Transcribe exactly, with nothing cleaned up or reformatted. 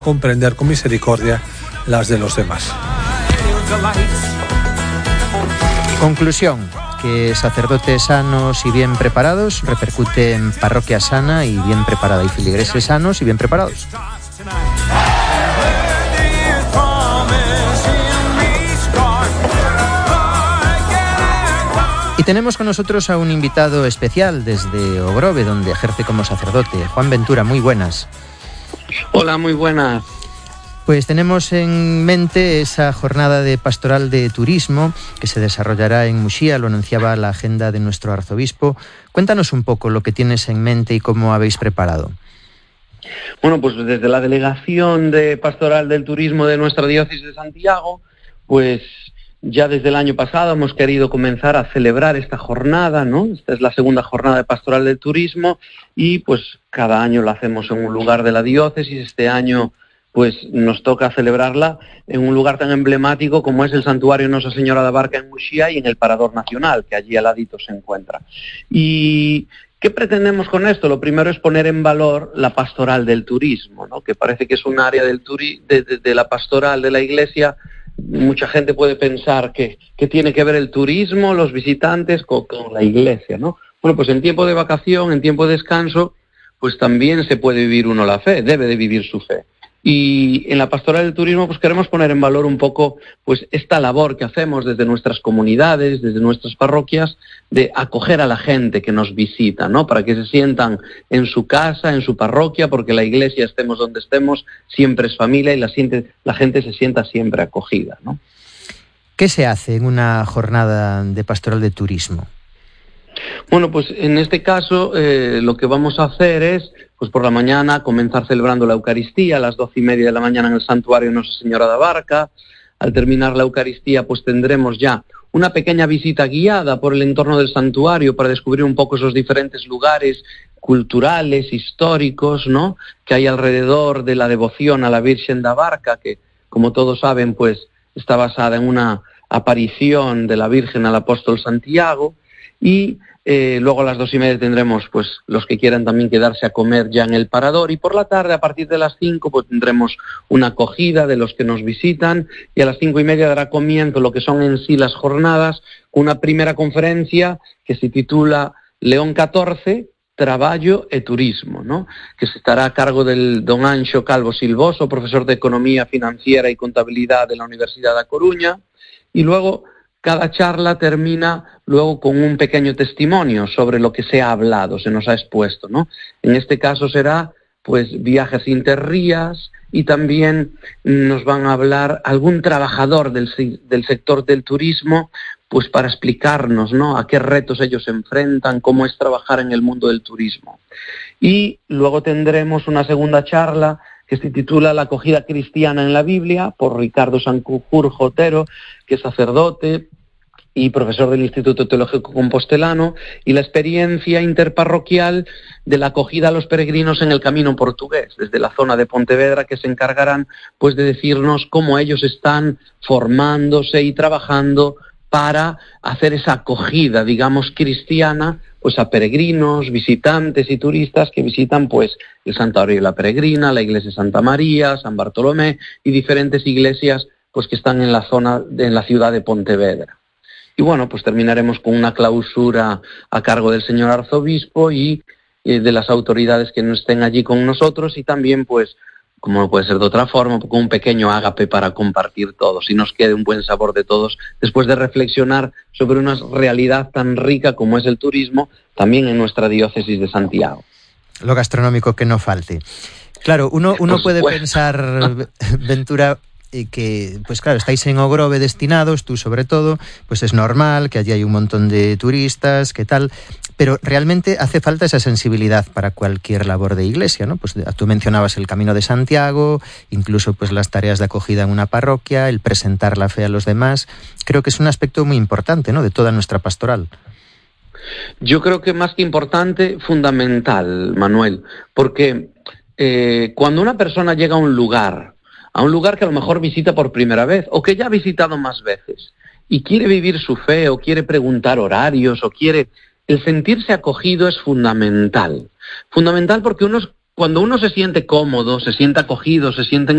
comprender con misericordia las de los demás. Conclusión, que sacerdotes sanos y bien preparados repercute en parroquia sana y bien preparada, y feligreses sanos y bien preparados. Y tenemos con nosotros a un invitado especial desde Ogrove, donde ejerce como sacerdote. Juan Ventura, muy buenas. Hola, muy buenas. Pues tenemos en mente esa jornada de pastoral de turismo que se desarrollará en Muxía, lo anunciaba la agenda de nuestro arzobispo. Cuéntanos un poco lo que tienes en mente y cómo habéis preparado. Bueno, pues desde la Delegación de Pastoral del Turismo de nuestra Diócesis de Santiago, pues ya desde el año pasado hemos querido comenzar a celebrar esta jornada, ¿no? Esta es la segunda jornada de Pastoral del Turismo y pues cada año la hacemos en un lugar de la diócesis. Este año pues nos toca celebrarla en un lugar tan emblemático como es el Santuario Nuestra Señora de Barca en Muxía y en el Parador Nacional, que allí al ladito se encuentra. ¿Y qué pretendemos con esto? Lo primero es poner en valor la pastoral del turismo, ¿no? Que parece que es un área del turi- de, de, de la pastoral de la Iglesia. Mucha gente puede pensar que, que tiene que ver el turismo, los visitantes, con, con la Iglesia, ¿no? Bueno, pues en tiempo de vacación, en tiempo de descanso, pues también se puede vivir uno la fe, debe de vivir su fe. Y en la pastoral del turismo pues queremos poner en valor un poco pues esta labor que hacemos desde nuestras comunidades, desde nuestras parroquias, de acoger a la gente que nos visita, ¿no? Para que se sientan en su casa, en su parroquia, porque la Iglesia, estemos donde estemos, siempre es familia y la, siente, la gente se sienta siempre acogida, ¿no? ¿Qué se hace en una jornada de pastoral de turismo? Bueno, pues en este caso eh, lo que vamos a hacer es, pues por la mañana, comenzar celebrando la Eucaristía a las doce y media de la mañana en el Santuario Nuestra Señora de Barca. Al terminar la Eucaristía, pues tendremos ya una pequeña visita guiada por el entorno del santuario para descubrir un poco esos diferentes lugares culturales, históricos, ¿no?, que hay alrededor de la devoción a la Virgen de Barca, que, como todos saben, pues está basada en una aparición de la Virgen al apóstol Santiago. Y eh, luego a las dos y media tendremos pues los que quieran también quedarse a comer ya en el parador, y por la tarde a partir de las cinco pues tendremos una acogida de los que nos visitan, y a las cinco y media dará comienzo lo que son en sí las jornadas, una primera conferencia que se titula León catorce, Traballo e Turismo, ¿no?, que se estará a cargo del don Anxo Calvo Silvoso, profesor de Economía Financiera y Contabilidad de la Universidad de A Coruña, y luego cada charla termina luego con un pequeño testimonio sobre lo que se ha hablado, se nos ha expuesto, ¿no? En este caso será, pues, viajes interrías, y también nos van a hablar algún trabajador del, del sector del turismo, pues para explicarnos, ¿no?, a qué retos ellos se enfrentan, cómo es trabajar en el mundo del turismo. Y luego tendremos una segunda charla que se titula La acogida cristiana en la Biblia, por Ricardo Sanjurjo Otero, que es sacerdote y profesor del Instituto Teológico Compostelano, y la experiencia interparroquial de la acogida a los peregrinos en el Camino Portugués, desde la zona de Pontevedra, que se encargarán pues de decirnos cómo ellos están formándose y trabajando para hacer esa acogida, digamos, cristiana, pues a peregrinos, visitantes y turistas que visitan pues el Santuario de la Peregrina, la Iglesia de Santa María, San Bartolomé y diferentes iglesias pues que están en la zona, de, en la ciudad de Pontevedra. Y bueno, pues terminaremos con una clausura a cargo del señor arzobispo y eh, de las autoridades que no estén allí con nosotros, y también pues, como no puede ser de otra forma, con un pequeño ágape para compartir todos y nos quede un buen sabor de todos después de reflexionar sobre una realidad tan rica como es el turismo también en nuestra diócesis de Santiago. Lo gastronómico que no falte. Claro, uno, uno puede pensar, Ventura, que, pues claro, estáis en Ogrove destinados, tú sobre todo, pues es normal que allí hay un montón de turistas, ¿qué tal? Pero realmente hace falta esa sensibilidad para cualquier labor de iglesia, ¿no? Pues tú mencionabas el Camino de Santiago, incluso pues las tareas de acogida en una parroquia, el presentar la fe a los demás. Creo que es un aspecto muy importante, ¿no?, de toda nuestra pastoral. Yo creo que más que importante, fundamental, Manuel, porque eh, cuando una persona llega a un lugar, a un lugar que a lo mejor visita por primera vez o que ya ha visitado más veces y quiere vivir su fe o quiere preguntar horarios o quiere... El sentirse acogido es fundamental. Fundamental porque uno, cuando uno se siente cómodo, se siente acogido, se siente